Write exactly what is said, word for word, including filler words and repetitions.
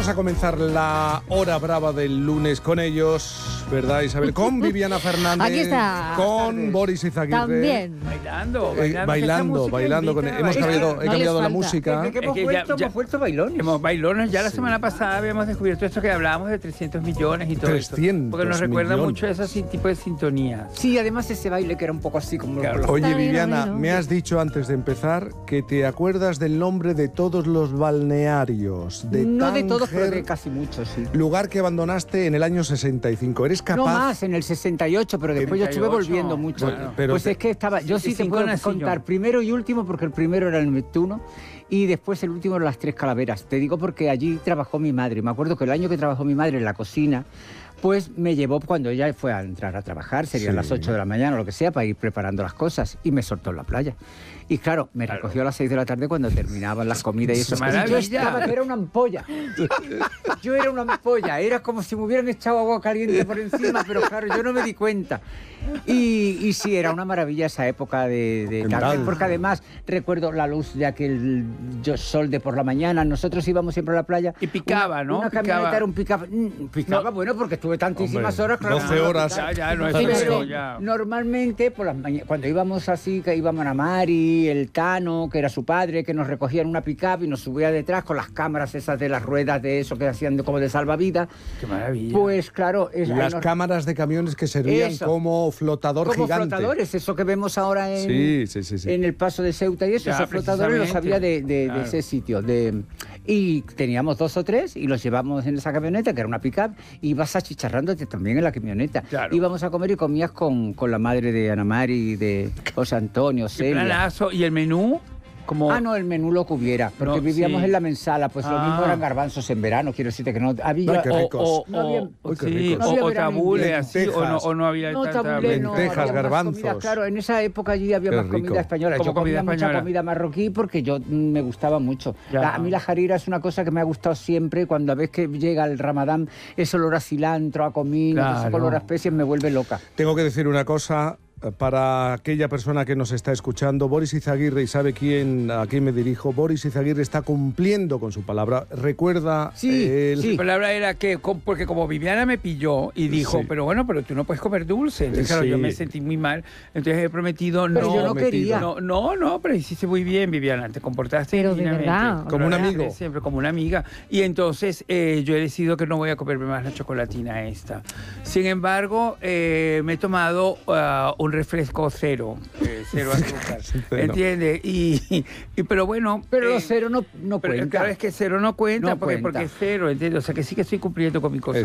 Vamos a comenzar la hora brava del lunes con ellos, ¿verdad, Isabel? Con Viviana Fernández. Aquí está. Con Boris Izaguirre. También. Bailando, Eh, bailando. bailando, bailando. Con, hemos Es cambiado, que he no cambiado les la falta. música. Desde que hemos Es que vuelto, ya- ya- hemos vuelto bailones. Hemos bailones. Ya la Sí. semana pasada habíamos descubierto esto que hablábamos de trescientos millones y todo trescientos esto. Porque nos recuerda millones. mucho a ese sin- tipo de sintonías. Sí, además ese baile que era un poco así como... Claro. con Oye, Está bien, Viviana, bueno. me has dicho antes de empezar que te acuerdas del nombre de todos los balnearios de no de todos, pero Tánger, de casi muchos, sí. lugar que abandonaste en el año sesenta y cinco. ¿Eres capaz? No más, en el sesenta y ocho, pero después yo estuve sesenta y ocho. volviendo mucho. Bueno, pero pues te- es que estaba... Yo sí te sesenta y cinco puedo nací yo. contar primero y último, porque el primero era el Neptuno y después el último eran las Tres Calaveras. Te digo porque allí trabajó mi madre. Me acuerdo que el año que trabajó mi madre en la cocina, pues me llevó cuando ella fue a entrar a trabajar, serían Sí. las ocho de la mañana o lo que sea, para ir preparando las cosas, y me soltó en la playa. Y claro, me Claro. recogió a las seis de la tarde cuando terminaban las comidas y eso. Y yo Maravilla. estaba que era una ampolla. Yo era una ampolla, era como si me hubieran echado agua caliente por encima, pero claro, yo no me di cuenta. Y, y sí, era una maravilla esa época de, de ¿Qué Tánger, tal? porque además recuerdo la luz de aquel yo- sol de por la mañana. Nosotros íbamos siempre a la playa. Y picaba, una, ¿no? Una Picaba. camioneta era un picaba. mm, Picaba, No. bueno, porque estuve tantísimas Hombre, horas. claro, doce no, no, horas. picaba. Ya, ya, no es Pero fresco, ya. normalmente, por las maña- cuando íbamos así, que íbamos a Mari, el Cano, que era su padre, que nos recogía en una pick-up y nos subía detrás con las cámaras esas de las ruedas de eso que hacían de, como de salvavidas. Qué maravilla. Pues claro, es, Las nos- cámaras de camiones que servían Eso. como flotador como gigante. flotadores, eso que vemos ahora en, Sí, sí, sí, sí. en el paso de Ceuta y eso, Ya, esos flotadores los había de, de- de Claro. ese sitio. De, y teníamos dos o tres y los llevamos en esa camioneta, que era una pick-up, y ibas achicharrándote también en la camioneta. Claro. Íbamos a comer y comías con, con la madre de Ana Mari, de José Antonio, Qué Celia. planazo. ¿Y el menú? Como... Ah, no, el menú lo cubiera, porque No, vivíamos sí. en la mensala, pues lo Ah. mismo eran garbanzos en verano, quiero decirte que no había... Ay, qué o, ricos. o, No había- o- Uy, qué sí, ricos. No o, había o verano tabule invierno. así, o no, o no había No, tanta... tabulé, no, lentejas, había más garbanzos. comida, claro, en esa época allí había Qué más rico. comida española. Como Yo comía comida mucha española. comida marroquí porque yo mm, me gustaba mucho. Ya. La- a mí la jarira es una cosa que me ha gustado siempre. Cuando a veces que llega el Ramadán, ese olor a cilantro, a comino, ese Claro. olor a especies me vuelve loca. Tengo que decir una cosa eh, para aquella persona que nos está escuchando. Boris Izaguirre, y sabe quién, a quién me dirijo, Boris Izaguirre está cumpliendo con su palabra. Recuerda Sí, el- sí. La palabra era que, com- porque como Viviana me pilló y dijo, Sí. pero bueno, pero tú no puedes comer dulce. Entonces, claro, Sí. yo me sentí muy mal. Entonces he prometido Pero no... yo no metido. quería. No, no, no, pero hiciste muy bien, Viviana. Te comportaste Pero de divinamente. verdad. Como un amigo. Siempre como una amiga. Y entonces eh, yo he decidido que no voy a comerme más la chocolatina esta. Sin embargo, eh, me he tomado ah, un refresco cero. eh, cero azúcar. Cero. ¿Entiendes? Y, y, pero bueno... Pero eh, los cero no, no pero cuenta. claro, es que cero no cuenta, No porque, cuenta. porque es cero, ¿entiendes? O sea que sí que estoy cumpliendo con mi cosa.